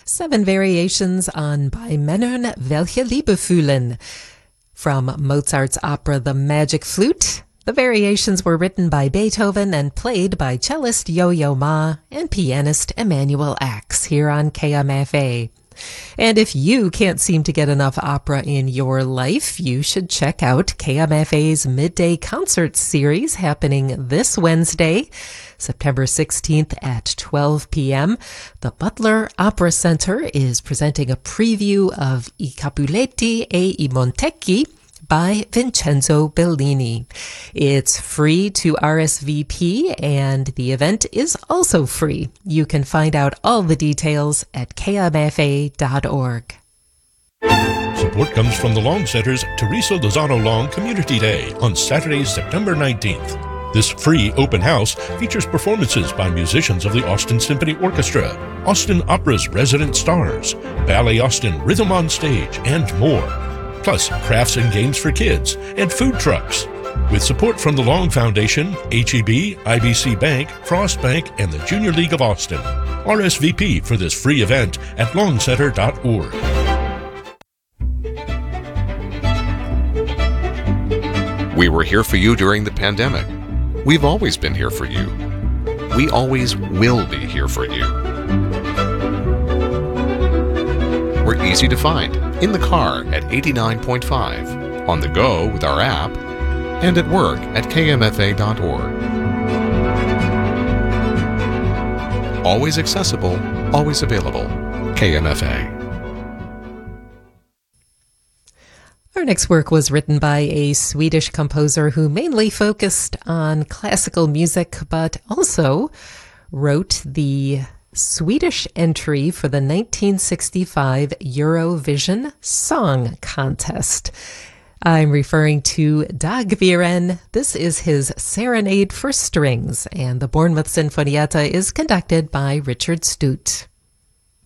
7 variations on Bei Männern welche Liebe fühlen. From Mozart's opera The Magic Flute, the variations were written by Beethoven and played by cellist Yo-Yo Ma and pianist Emanuel Ax here on KMFA. And if you can't seem to get enough opera in your life, you should check out KMFA's Midday Concert Series happening this Wednesday, September 16th at 12 p.m. The Butler Opera Center is presenting a preview of I Capuletti e I Montecchi by Vincenzo Bellini. It's free to RSVP, and the event is also free. You can find out all the details at kmfa.org. Support comes from the Long Center's Teresa Lozano Long Community Day on Saturday, September 19th. This free open house features performances by musicians of the Austin Symphony Orchestra, Austin Opera's resident stars, Ballet Austin Rhythm on Stage, and more. Plus crafts and games for kids and food trucks. With support from the Long Foundation, HEB, IBC Bank, Frost Bank, and the Junior League of Austin. RSVP for this free event at longcenter.org. We were here for you during the pandemic. We've always been here for you. We always will be here for you. We're easy to find in the car at 89.5, on the go with our app, and at work at kmfa.org. Always accessible, always available. KMFA. Our next work was written by a Swedish composer who mainly focused on classical music, but also wrote the Swedish entry for the 1965 Eurovision Song Contest. I'm referring to Dagviren. This is his Serenade for Strings, and the Bournemouth Sinfonietta is conducted by Richard Stute.